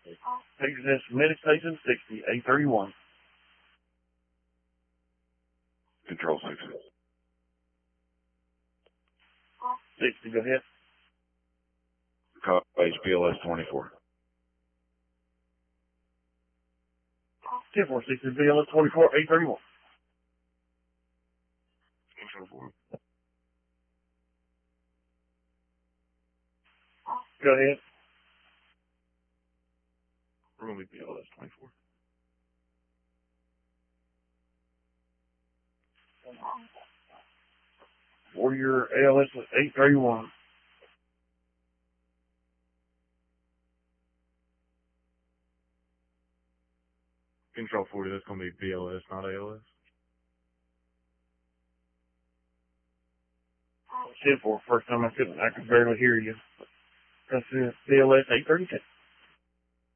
Pegasus Medic Station 60, 831. Control 60. 60, go ahead. Copy HPLS 24. 10-4, 60, BLS 24, 831. Control 4. Go ahead. We're going to be BLS 24. For your ALS 831. Control 40, that's going to be BLS, not ALS. 10-4, first time I could barely hear you. That's BLS 832.